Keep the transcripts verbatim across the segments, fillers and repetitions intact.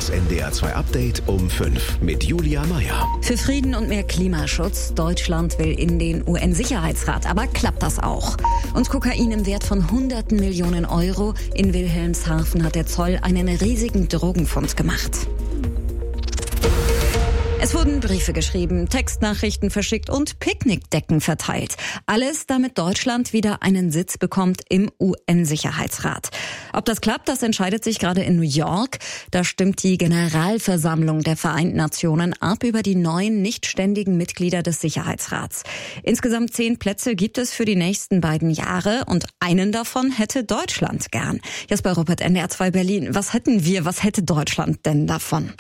Das N D R zwei Update um fünf mit Julia Meyer. Für Frieden und mehr Klimaschutz. Deutschland will in den U N-Sicherheitsrat. Aber klappt das auch? Und Kokain im Wert von hunderten Millionen Euro. In Wilhelmshaven hat der Zoll einen riesigen Drogenfund gemacht. Es wurden Briefe geschrieben, Textnachrichten verschickt und Picknickdecken verteilt. Alles, damit Deutschland wieder einen Sitz bekommt im U N-Sicherheitsrat. Ob das klappt, das entscheidet sich gerade in New York. Da stimmt die Generalversammlung der Vereinten Nationen ab über die neuen nichtständigen Mitglieder des Sicherheitsrats. Insgesamt zehn Plätze gibt es für die nächsten beiden Jahre und einen davon hätte Deutschland gern. Jasper Ruppert, N D R zwei Berlin. Was hätten wir, was hätte Deutschland denn davon?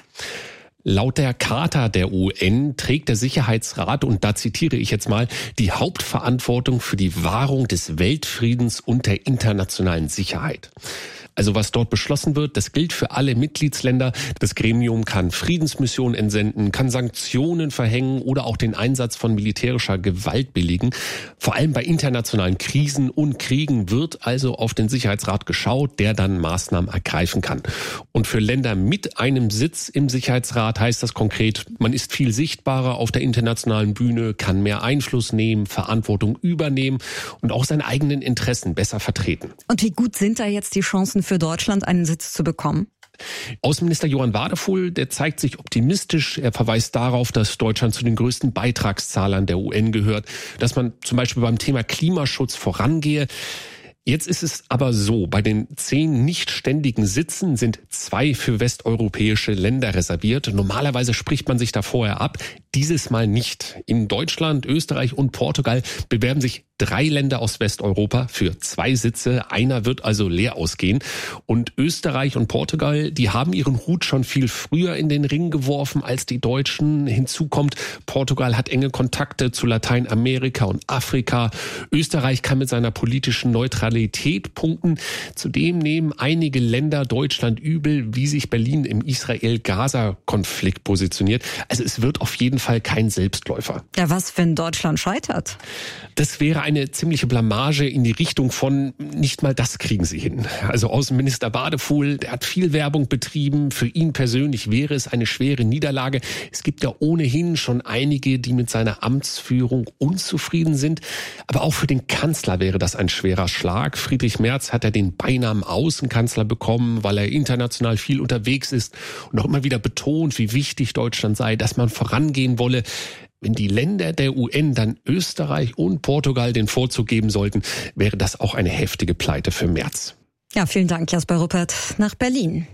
Laut der Charta der U N trägt der Sicherheitsrat, und da zitiere ich jetzt mal, die Hauptverantwortung für die Wahrung des Weltfriedens und der internationalen Sicherheit. Also was dort beschlossen wird, das gilt für alle Mitgliedsländer. Das Gremium kann Friedensmissionen entsenden, kann Sanktionen verhängen oder auch den Einsatz von militärischer Gewalt billigen. Vor allem bei internationalen Krisen und Kriegen wird also auf den Sicherheitsrat geschaut, der dann Maßnahmen ergreifen kann. Und für Länder mit einem Sitz im Sicherheitsrat heißt das konkret, man ist viel sichtbarer auf der internationalen Bühne, kann mehr Einfluss nehmen, Verantwortung übernehmen und auch seine eigenen Interessen besser vertreten. Und wie gut sind da jetzt die Chancen für Deutschland, einen Sitz zu bekommen? Außenminister Johann Wadefuhl, der zeigt sich optimistisch. Er verweist darauf, dass Deutschland zu den größten Beitragszahlern der U N gehört, dass man zum Beispiel beim Thema Klimaschutz vorangehe. Jetzt ist es aber so, bei den zehn nicht ständigen Sitzen sind zwei für westeuropäische Länder reserviert. Normalerweise spricht man sich da vorher ab, dieses Mal nicht. In Deutschland, Österreich und Portugal bewerben sich drei Länder aus Westeuropa für zwei Sitze. Einer wird also leer ausgehen. Und Österreich und Portugal, die haben ihren Hut schon viel früher in den Ring geworfen als die Deutschen. Hinzu kommt, Portugal hat enge Kontakte zu Lateinamerika und Afrika. Österreich kann mit seiner politischen Neutralität punkten. Zudem nehmen einige Länder Deutschland übel, wie sich Berlin im Israel-Gaza-Konflikt positioniert. Also es wird auf jeden Fall kein Selbstläufer. Ja, was, wenn Deutschland scheitert? Das wäre eine ziemliche Blamage in die Richtung von, nicht mal das kriegen sie hin. Also Außenminister Wadefuhl, der hat viel Werbung betrieben. Für ihn persönlich wäre es eine schwere Niederlage. Es gibt ja ohnehin schon einige, die mit seiner Amtsführung unzufrieden sind. Aber auch für den Kanzler wäre das ein schwerer Schlag. Friedrich Merz hat ja den Beinamen Außenkanzler bekommen, weil er international viel unterwegs ist und auch immer wieder betont, wie wichtig Deutschland sei, dass man vorangehen wolle. Wenn die Länder der U N dann Österreich und Portugal den Vorzug geben sollten, wäre das auch eine heftige Pleite für Merz. Ja, vielen Dank, Jasper Ruppert, nach Berlin.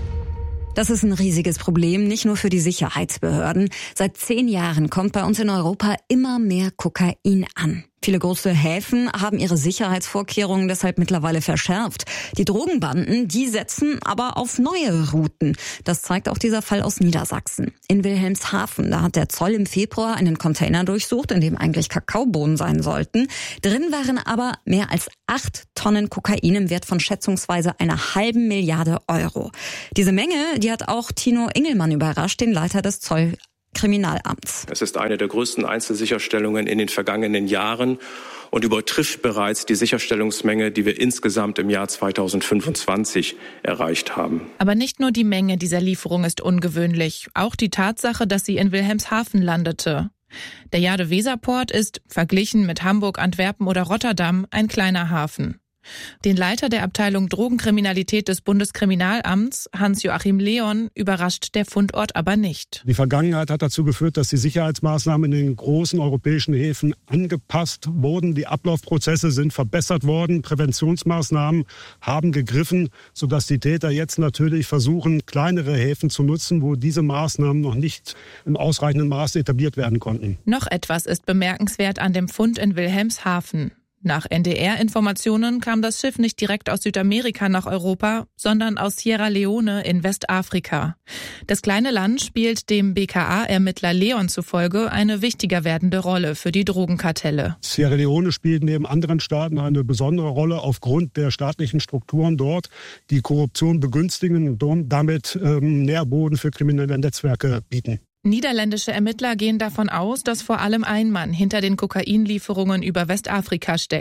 Das ist ein riesiges Problem, nicht nur für die Sicherheitsbehörden. Seit zehn Jahren kommt bei uns in Europa immer mehr Kokain an. Viele große Häfen haben ihre Sicherheitsvorkehrungen deshalb mittlerweile verschärft. Die Drogenbanden, die setzen aber auf neue Routen. Das zeigt auch dieser Fall aus Niedersachsen. In Wilhelmshaven, da hat der Zoll im Februar einen Container durchsucht, in dem eigentlich Kakaobohnen sein sollten. Drin waren aber mehr als acht Tonnen Kokain im Wert von schätzungsweise einer halben Milliarde Euro. Diese Menge, die hat auch Tino Ingelmann überrascht, den Leiter des Zoll. Kriminalamts. Es ist eine der größten Einzelsicherstellungen in den vergangenen Jahren und übertrifft bereits die Sicherstellungsmenge, die wir insgesamt im Jahr zweitausendfünfundzwanzig erreicht haben. Aber nicht nur die Menge dieser Lieferung ist ungewöhnlich, auch die Tatsache, dass sie in Wilhelmshaven landete. Der Jade-Weser-Port ist, verglichen mit Hamburg, Antwerpen oder Rotterdam, ein kleiner Hafen. Den Leiter der Abteilung Drogenkriminalität des Bundeskriminalamts, Hans-Joachim Leon, überrascht der Fundort aber nicht. Die Vergangenheit hat dazu geführt, dass die Sicherheitsmaßnahmen in den großen europäischen Häfen angepasst wurden. Die Ablaufprozesse sind verbessert worden. Präventionsmaßnahmen haben gegriffen, sodass die Täter jetzt natürlich versuchen, kleinere Häfen zu nutzen, wo diese Maßnahmen noch nicht im ausreichenden Maße etabliert werden konnten. Noch etwas ist bemerkenswert an dem Fund in Wilhelmshaven. Nach N D R-Informationen kam das Schiff nicht direkt aus Südamerika nach Europa, sondern aus Sierra Leone in Westafrika. Das kleine Land spielt dem B K A-Ermittler Leon zufolge eine wichtiger werdende Rolle für die Drogenkartelle. Sierra Leone spielt neben anderen Staaten eine besondere Rolle aufgrund der staatlichen Strukturen dort, die Korruption begünstigen und damit ähm, Nährboden für kriminelle Netzwerke bieten. Niederländische Ermittler gehen davon aus, dass vor allem ein Mann hinter den Kokainlieferungen über Westafrika steckt.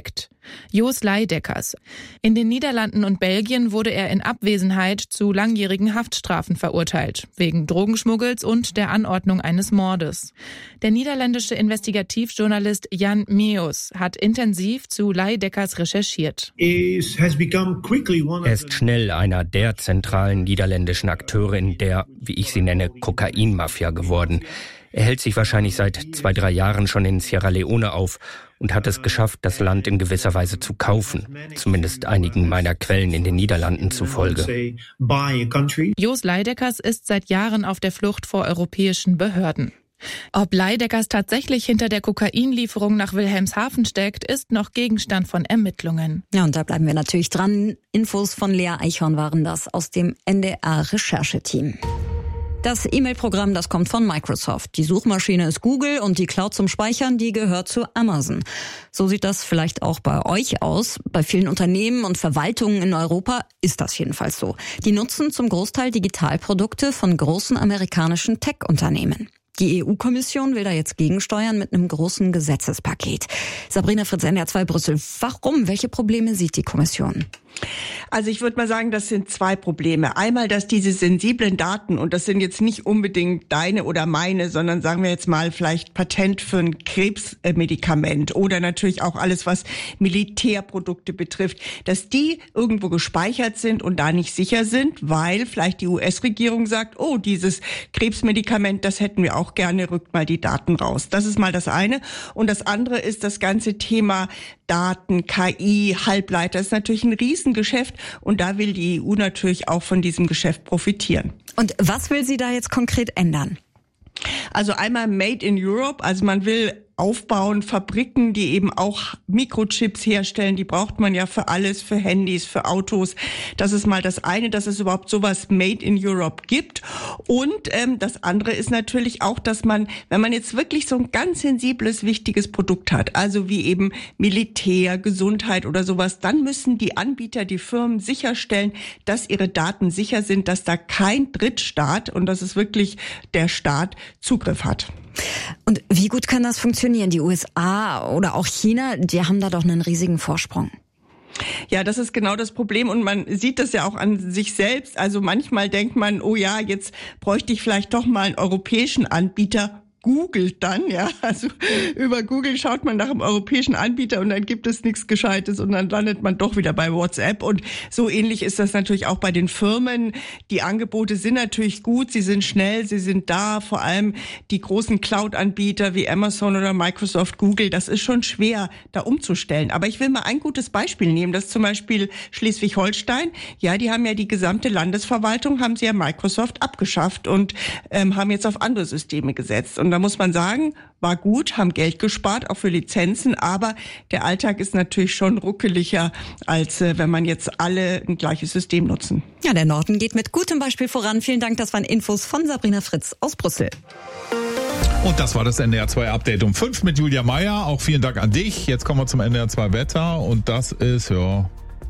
Jos Leideckers. In den Niederlanden und Belgien wurde er in Abwesenheit zu langjährigen Haftstrafen verurteilt, wegen Drogenschmuggels und der Anordnung eines Mordes. Der niederländische Investigativjournalist Jan Meus hat intensiv zu Leideckers recherchiert. Er ist schnell einer der zentralen niederländischen Akteure in der, wie ich sie nenne, Kokainmafia geworden. Er hält sich wahrscheinlich seit zwei, drei Jahren schon in Sierra Leone auf und hat es geschafft, das Land in gewisser Weise zu kaufen. Zumindest einigen meiner Quellen in den Niederlanden zufolge. Jos Leideckers ist seit Jahren auf der Flucht vor europäischen Behörden. Ob Leideckers tatsächlich hinter der Kokainlieferung nach Wilhelmshaven steckt, ist noch Gegenstand von Ermittlungen. Ja, und da bleiben wir natürlich dran. Infos von Lea Eichhorn waren das aus dem N D R-Rechercheteam. Das E-Mail-Programm, das kommt von Microsoft. Die Suchmaschine ist Google und die Cloud zum Speichern, die gehört zu Amazon. So sieht das vielleicht auch bei euch aus. Bei vielen Unternehmen und Verwaltungen in Europa ist das jedenfalls so. Die nutzen zum Großteil Digitalprodukte von großen amerikanischen Tech-Unternehmen. Die E U-Kommission will da jetzt gegensteuern mit einem großen Gesetzespaket. Sabrina Fritz, N D R zwei Brüssel. Warum? Welche Probleme sieht die Kommission? Also ich würde mal sagen, das sind zwei Probleme. Einmal, dass diese sensiblen Daten, und das sind jetzt nicht unbedingt deine oder meine, sondern sagen wir jetzt mal vielleicht Patent für ein Krebsmedikament oder natürlich auch alles, was Militärprodukte betrifft, dass die irgendwo gespeichert sind und da nicht sicher sind, weil vielleicht die U S-Regierung sagt, oh, dieses Krebsmedikament, das hätten wir auch gerne, rückt mal die Daten raus. Das ist mal das eine. Und das andere ist das ganze Thema Daten, K I, Halbleiter. Das ist natürlich ein Riesengeschäft und da will die E U natürlich auch von diesem Geschäft profitieren. Und was will sie da jetzt konkret ändern? Also einmal Made in Europe, also man will aufbauen, Fabriken, die eben auch Mikrochips herstellen, die braucht man ja für alles, für Handys, für Autos. Das ist mal das eine, dass es überhaupt sowas Made in Europe gibt. Und ähm, das andere ist natürlich auch, dass man, wenn man jetzt wirklich so ein ganz sensibles, wichtiges Produkt hat, also wie eben Militär, Gesundheit oder sowas, dann müssen die Anbieter, die Firmen sicherstellen, dass ihre Daten sicher sind, dass da kein Drittstaat, und das ist wirklich der Staat, Zugriff hat. Und wie gut kann das funktionieren? Die U S A oder auch China, die haben da doch einen riesigen Vorsprung. Ja, das ist genau das Problem und man sieht das ja auch an sich selbst. Also manchmal denkt man, oh ja, jetzt bräuchte ich vielleicht doch mal einen europäischen Anbieter. Googelt dann, ja, also über Google schaut man nach einem europäischen Anbieter und dann gibt es nichts Gescheites und dann landet man doch wieder bei WhatsApp und so ähnlich ist das natürlich auch bei den Firmen. Die Angebote sind natürlich gut, sie sind schnell, sie sind da, vor allem die großen Cloud-Anbieter wie Amazon oder Microsoft, Google, das ist schon schwer, da umzustellen. Aber ich will mal ein gutes Beispiel nehmen, das ist zum Beispiel Schleswig-Holstein. Ja, die haben ja die gesamte Landesverwaltung, haben sie ja Microsoft abgeschafft und ähm, haben jetzt auf andere Systeme gesetzt. Und da muss man sagen, war gut, haben Geld gespart, auch für Lizenzen, aber der Alltag ist natürlich schon ruckeliger, als äh, wenn man jetzt alle ein gleiches System nutzen. Ja, der Norden geht mit gutem Beispiel voran. Vielen Dank, das waren Infos von Sabrina Fritz aus Brüssel. Und das war das N D R zwei Update um fünf mit Julia Meyer. Auch vielen Dank an dich. Jetzt kommen wir zum N D R zwei Wetter und das ist, ja,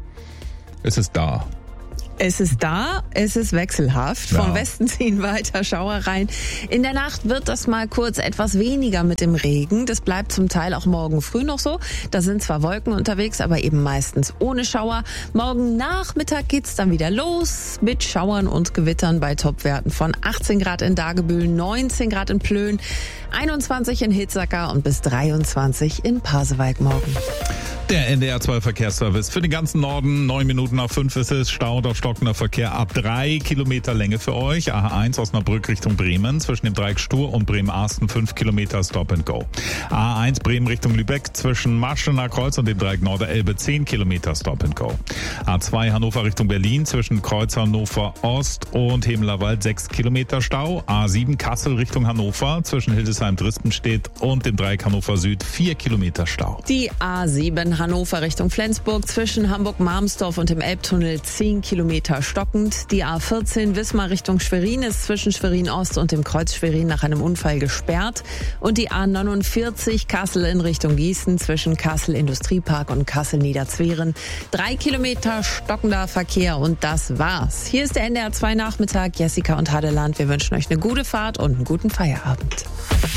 es ist da. Es ist da, es ist wechselhaft. Ja. Vom Westen ziehen weiter Schauer rein. In der Nacht wird das mal kurz etwas weniger mit dem Regen. Das bleibt zum Teil auch morgen früh noch so. Da sind zwar Wolken unterwegs, aber eben meistens ohne Schauer. Morgen Nachmittag geht's dann wieder los mit Schauern und Gewittern bei Topwerten von achtzehn Grad in Dagebüll, neunzehn Grad in Plön, einundzwanzig in Hitzacker und bis dreiundzwanzig in Pasewalk morgen. Der N D R zwei Verkehrsservice für den ganzen Norden. Neun Minuten nach fünf ist es. Stau oder stockender Verkehr ab drei Kilometer Länge für euch. A H eins Osnabrück Richtung Bremen. Zwischen dem Dreieck Stur und Bremen-Arsten fünf Kilometer Stop and Go. A H eins Bremen Richtung Lübeck. Zwischen Marschener Kreuz und dem Dreieck Norderelbe zehn Kilometer Stop and Go. A zwei Hannover Richtung Berlin. Zwischen Kreuz Hannover Ost und Hemlerwald sechs Kilometer Stau. A sieben Kassel Richtung Hannover. Zwischen Hildesheim-Drispenstedt und dem Dreieck Hannover Süd vier Kilometer Stau. Die A sieben Hannover Richtung Flensburg zwischen Hamburg-Marmsdorf und dem Elbtunnel zehn Kilometer stockend. Die A vierzehn Wismar Richtung Schwerin ist zwischen Schwerin-Ost und dem Kreuz Schwerin nach einem Unfall gesperrt. Und die A neunundvierzig Kassel in Richtung Gießen zwischen Kassel Industriepark und Kassel Niederzweren. Drei Kilometer stockender Verkehr und das war's. Hier ist der N D R zwei Nachmittag. Jessica und Hadeland, wir wünschen euch eine gute Fahrt und einen guten Feierabend.